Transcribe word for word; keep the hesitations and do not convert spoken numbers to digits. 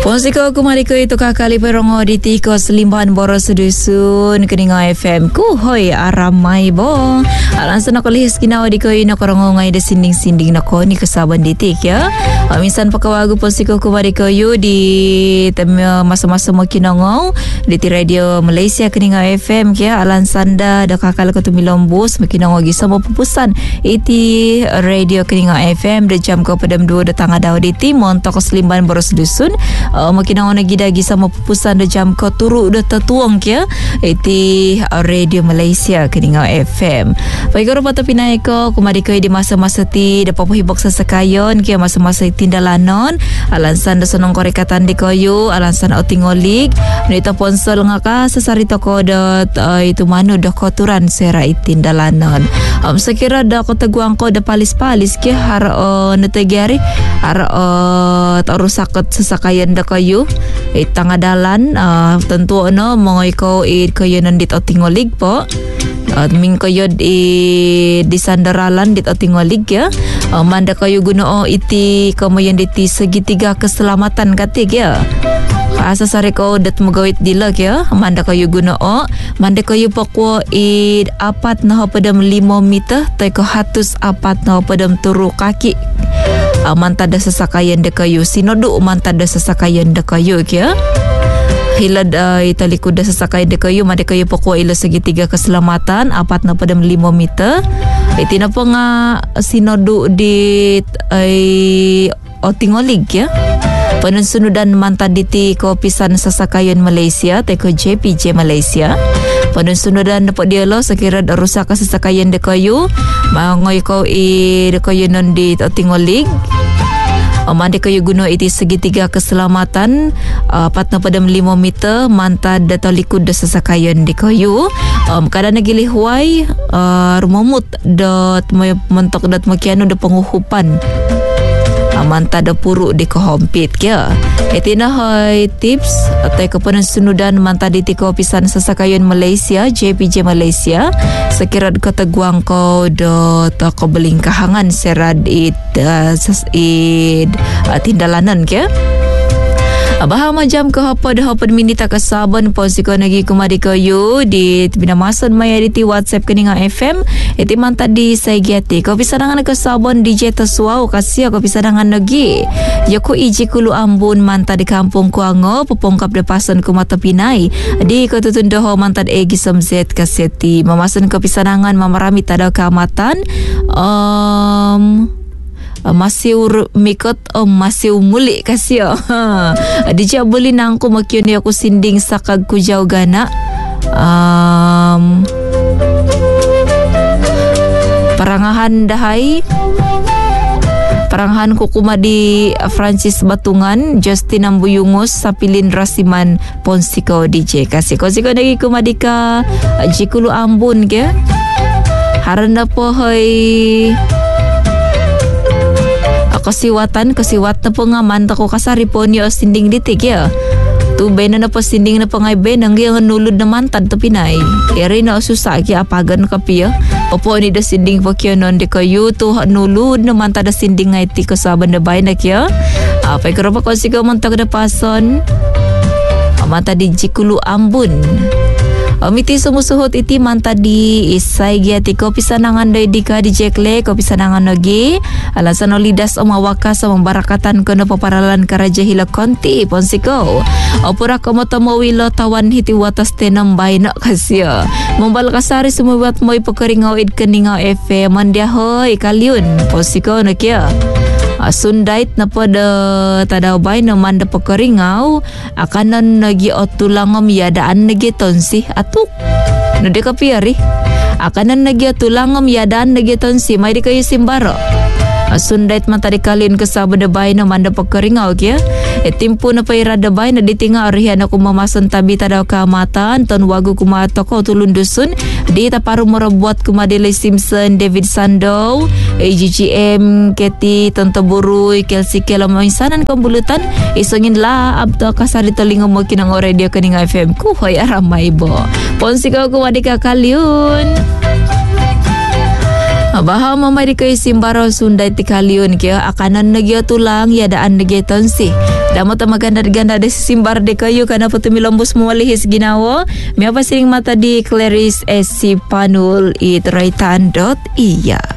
Ponsiko kumari ko itu kakali perongo di tiko selimbahan boros sedusun keninga F M ku hoi aramai bo alan sana kolihis kinawa di ko ino korongo ngai de sinding-sinding na ko ni kesaban di tik ya misan pakawagu ponsiko kumari ko yu di masa-masa mo kinongo di ti radio Malaysia keninga F M ya alan sanda da kakal ko tumilombus makinongo gisa mo pupusan iti radio keninga F M de jam ko padam dua datang ada di ti montok selimbahan boros sedusun Uh, makin orang lagi dah gisa pupusan de jam ko turu dah tertuang kia iti radio Malaysia keninga F M. Baik ro pata pinai ko kumari ko di masa-masa ti da papu hibok sesakayon kia masa-masa tindalanon alansan da sonong korekatan di koyu alansan otingolik nita ponsel ngaka sesarita ko da uh, itu manu da koturan sera itindalanon. Um, sekira da ko teguang ko da palis-palis kia har uh, netegari har uh, tarusakot sesakayon da kayu eh tanga dalan uh, tentu no mongoy ko i kayo nandit o tingolig po at uh, ming kayo i di sandaralan dit o tingolig ya uh, manda kayo guno iti kamayan diti segitiga keselamatan katig ya asa sare ko dat magawit dilag ya manda kayo guno o manda kayo pakwo i apat na padam limo meter tay ko hatus apat na padam turu kaki Uh, mantada sasakayan de kayu sinodu mantada sasakayan de kayu kia hilad uh, italikuda sasakayan de kayu made kayu pokwa ila segitiga keselamatan apat na padam limo meter itina pa nga sinodu di ay uh, otingolig ya panunsunudan mantaditi ko pisan sasakayan Malaysia teko J P J Malaysia panunsunudan dapat dia lo sekira rusak sasakayan de kayu mangoy ko i de kayu non di otingolig Mandi kayu guna iti segitiga keselamatan apat na padam limo meter mantad da talikud da sasakayan di kayu um, kada nagili huay uh, rumamut dat mentok dat makiano da penguhupan manta da puru di kohompit kya itina hoy tips atay kapanan sunudan manta di tiko pisan sasakayon Malaysia J P J Malaysia sekirad kataguang ko do to ko belingkahangan serad it uh, id uh, tindalanan kya Abah majam ke hapa dah hapa minita ke saban posiko nagi kumadi kayu di binamasan maya di WhatsApp keninga F M iti manta di saigati ko pisanangan ke saban D J Taswau kasih ko pisanangan nagi yaku iji kulu ambun manta di kampung Kuango pupongkap de pasan ku mata pinai di ko tutundoho manta egi samzet kaseti mamasan ko pisanangan mamarami tada kamatan um Uh, masih mikot oh masih mulik kasih ha dijak beli nangku makion aku sinding sakag ku jauh gana um, parangahan dahai parangahan kukuma di Francis Batungan Justin Ambuyungus Sapilin Rasiman Ponsiko D J kasih ko siko nagi kumadika jikulu ambun ke haranda po hoy kasiwatan kasiwat na pengaman tako kasari po niyo sinding ditik ya tu bena na po sinding na pangay benang yang nulud na mantad to pinay eri na susah ki apagan kapi ya opo ni da sinding po kyo non di kayo tu nulud na mantad da sinding ngay ti ko saban na bay na kya apay karo pa konsigaw mantag na pason mantad di jikulu ambun Omiti sumusuhot iti manta di isay giati ko pisanangan doy di ka di jekle ko pisanangan nogi alasan olidas o mawakas sa mambarakatan ko na paparalan karaja hila konti ponsiko opura ko motomowilo tawan hiti watas tenambay na kasya mumbal kasari sumubat mo'y pagkaringaw id kaningaw F M mandiahoy kalyun ponsiko na kya Sundait na pada tadaw bay naman da pagkaringaw akanan nagi otulangom yadaan nagi tonsi atuk no de kapiari akanan nagi otulangom yadaan nagi tonsi may di kayo simbaro Sundait man tadi kalin kasaba da bay naman da pagkaringaw kya etimpo na payra da bay na ditinga arihan ako mamason tabi tadaw kamatan ton wagu kumato ko tulundusun di taparu marabuat kumadilay Simpson David Sandow A G G M Keti Tonto Buruy Kelsey Kela Moisanan Kambulutan isongin la abto kasari telinga mo kinang radio kaninga F M ku hoy aramay bo ponsikaw kumadika kalyun Bahawa mama di kay simbaro sundai tikaliun kaya akanan nagyo tulang ya daan nagyo tonsi. Damo ta maganda-ganda de simbar de kayo kana po tumilambos mo walihis ginawo. May apa sing mata di Clarice S. Panul it raitan dot iya.